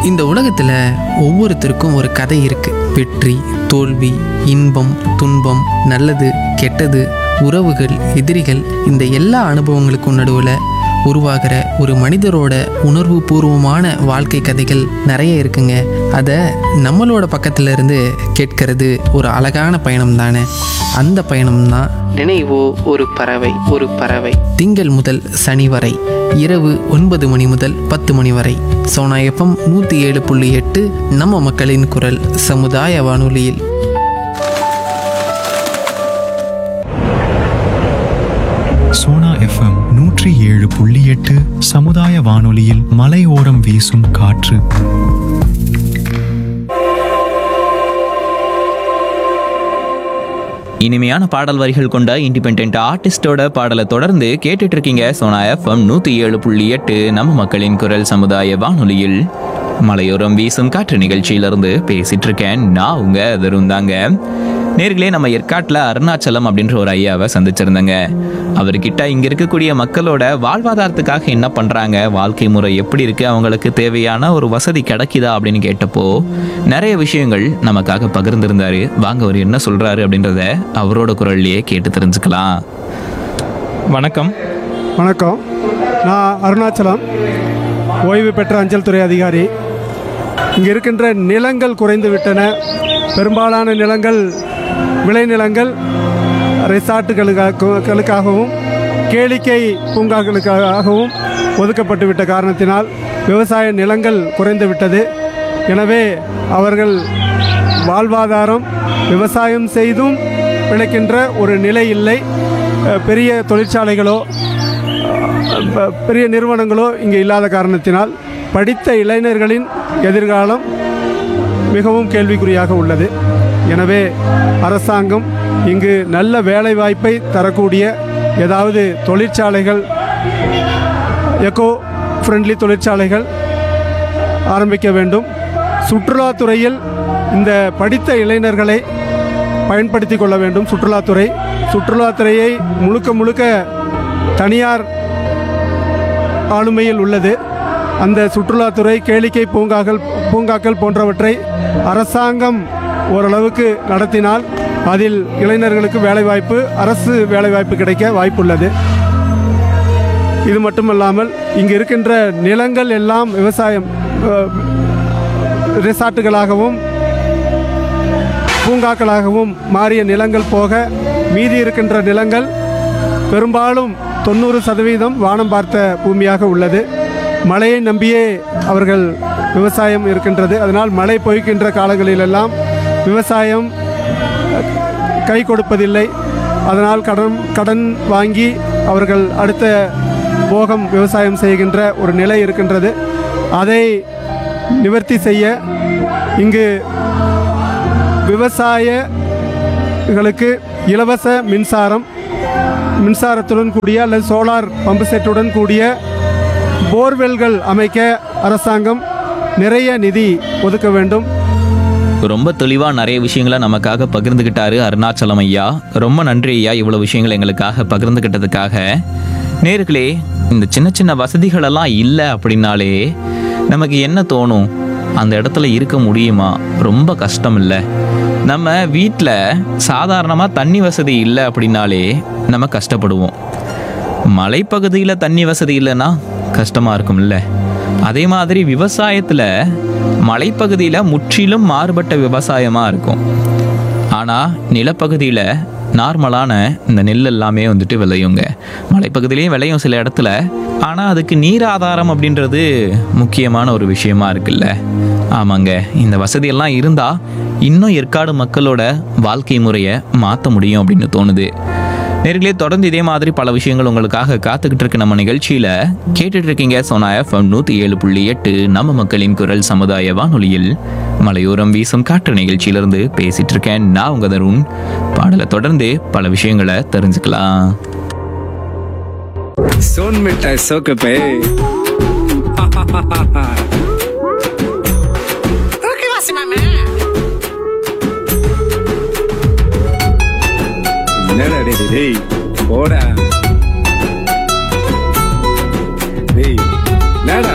இந்த உலகத்தில் ஒவ்வொருத்தருக்கும் ஒரு கதை இருக்கு. வெற்றி, தோல்வி, இன்பம், துன்பம், நல்லது, கெட்டது, உறவுகள், எதிரிகள், இந்த எல்லா அனுபவங்களுக்கும் நடுவில் உருவாகிற ஒரு மனிதரோட உணர்வு பூர்வமான வாழ்க்கை கதைகள் நிறைய இருக்குங்க. அதை நம்மளோட பக்கத்துல இருந்து கேட்கறது ஒரு அழகான பயணம் தானே. அந்த பயணம் தான் நினைவோ ஒரு பறவை. ஒரு பறவை திங்கள் முதல் சனி வரை இரவு 9 மணி முதல் 10 மணி வரை சோனா எஃப்எம் 107.8 நம்ம மக்களின் குரல் சமுதாய வானொலியில். சோனா எஃப்எம் 107.8 சமுதாய வானொலியில் மலையோரம் வீசும் காற்று. இனிமையான பாடல் வரிகள் கொண்ட இண்டிபெண்டன்ட் ஆர்டிஸ்டோட பாடலை தொடர்ந்து கேட்டுட்டு இருக்கீங்க சோனா எஃப்எம் 107.8 நம்ம மக்களின் குரல் சமுதாய வானொலியில். மலையோரம் வீசும் காற்று நிகழ்ச்சியிலிருந்து பேசிட்டு இருக்கேன் நான் உங்க தருந்தாங்க. நேர்களே, நம்ம ஏற்காட்டில் அருணாச்சலம் அப்படின்ற ஒரு ஐயாவை சந்திச்சிருந்தேங்க. அவர்கிட்ட இங்க இருக்கக்கூடிய மக்களோட வாழ்வாதாரத்துக்காக என்ன பண்றாங்க, வாழ்க்கை முறை எப்படி இருக்கு, அவங்களுக்கு தேவையான ஒரு வசதி கிடைக்குதா அப்படின்னு கேட்டப்போ நிறைய விஷயங்கள் நமக்காக பகிர்ந்திருந்தாரு. வாங்க அவர் என்ன சொல்றாரு அப்படின்றத அவரோட குரல்லையே கேட்டு தெரிஞ்சுக்கலாம். வணக்கம். வணக்கம். நான் அருணாச்சலம், ஓய்வு பெற்ற அஞ்சல் துறை அதிகாரி. இங்கே இருக்கின்ற நிலங்கள் குறைந்து விட்டன. பெரும்பாலான நிலங்கள் விளைநிலங்கள் ரிசார்ட்டுகளுக்காகவும் கேளிக்கை பூங்காக்களுக்காகவும் ஒதுக்கப்பட்டு விட்ட காரணத்தினால் விவசாய நிலங்கள் குறைந்து விட்டது. எனவே அவர்கள் வாழ்வாதாரம் விவசாயம் செய்தும் பிழைக்கின்ற ஒரு நிலை இல்லை. பெரிய தொழிற்சாலைகளோ பெரிய நிறுவனங்களோ இங்கே இல்லாத காரணத்தினால் படித்த இளைஞர்களின் எதிர்காலம் மிகவும் கேள்விக்குறியாக உள்ளது. எனவே அரசாங்கம் இங்கு நல்ல வேலை வாய்ப்பை தரக்கூடிய ஏதாவது தொழிற்சாலைகள், எக்கோ ஃப்ரெண்ட்லி தொழிற்சாலைகள் ஆரம்பிக்க வேண்டும். சுற்றுலாத்துறையில் இந்த படித்த இளைஞர்களை பயன்படுத்தி கொள்ள வேண்டும். சுற்றுலாத்துறையை முழுக்க தனியார் ஆளுமையில் உள்ளது. அந்த சுற்றுலாத்துறை கேளிக்கை பூங்காக்கள் போன்றவற்றை அரசாங்கம் ஓரளவுக்கு நடத்தினால் அதில் இளைஞர்களுக்கு வேலைவாய்ப்பு, அரசு வேலைவாய்ப்பு கிடைக்க வாய்ப்புள்ளது. இது மட்டுமல்லாமல் இங்கு இருக்கின்ற நிலங்கள் எல்லாம் விவசாயம் ரிசார்ட்டுகளாகவும் பூங்காக்களாகவும் மாறிய நிலங்கள் போக மீதி இருக்கின்ற நிலங்கள் பெரும்பாலும் 90% வானம் பார்த்த பூமியாக உள்ளது. மழையை நம்பியே அவர்கள் விவசாயம் இருக்கின்றது. அதனால் மழை பொய்க்கின்ற காலங்களிலெல்லாம் விவசாயம் கை கொடுப்பதில்லை. அதனால் கடன் வாங்கி அவர்கள் அடுத்த போகம் விவசாயம் செய்கின்ற ஒரு நிலை இருக்கின்றது. அதை நிவர்த்தி செய்ய இங்கு விவசாயிகளுக்கு இலவச மின்சாரத்துடன் கூடிய அல்லது சோலார் பம்பு செட்டுடன் கூடிய போர்வெல்கள் அமைக்க அரசாங்கம் நிறைய நிதி ஒதுக்க வேண்டும். ரொம்ப தெளிவா நிறைய விஷயங்களை நமக்காக பகிர்ந்துகிட்டாரு அருணாச்சலம் ஐயா. ரொம்ப நன்றி ஐயா, இவ்வளவு விஷயங்களை எங்களுக்காக பகிர்ந்துகிட்டதுக்காக. நேர்களே, இந்த சின்ன சின்ன வசதிகள் எல்லாம் இல்லை அப்படின்னாலே நமக்கு என்ன தோணும்? அந்த இடத்துல இருக்க முடியுமா? ரொம்ப கஷ்டம் இல்லை? நம்ம வீட்டில் சாதாரணமாக தண்ணி வசதி இல்லை அப்படின்னாலே நம்ம கஷ்டப்படுவோம். மலைப்பகுதியில் தண்ணி வசதி இல்லைன்னா கஷ்டமாக இருக்கும்ல. அதே மாதிரி விவசாயத்தில் மலைப்பகுதியில் முற்றிலும் மாறுபட்ட விவசாயமாக இருக்கும். ஆனால் நிலப்பகுதியில் நார்மலான இந்த நெல் எல்லாமே வந்துட்டு விளையுங்க. மலைப்பகுதியிலையும் விளையும் சில இடத்துல. ஆனால் அதுக்கு நீர் ஆதாரம் அப்படின்றது முக்கியமான ஒரு விஷயமா இருக்குல்ல. ஆமாங்க, இந்த வசதியெல்லாம் இருந்தால் இன்னும் ஏற்காடு மக்களோட வாழ்க்கை முறையை மாற்ற முடியும் அப்படின்னு தோணுது. நேர்களே, தொடர்ந்து இதே மாதிரி பல விஷயங்கள் உங்களுக்காக காத்துக்கிட்டு இருக்கு நம்ம நிகழ்ச்சியில். கேட்டுட்டு இருக்கீங்க சோனா எஃப்எம் 107.8 நம்ம மக்களின் குரல் சமுதாய வானொலியில். மலையோரம் வீசும் காற்று நிகழ்ச்சியிலிருந்து பேசிட்டு இருக்கேன் நான் உங்க தருண். பாடலை தொடர்ந்து பல விஷயங்களை தெரிஞ்சுக்கலாம். सोन मिठाई सो के पे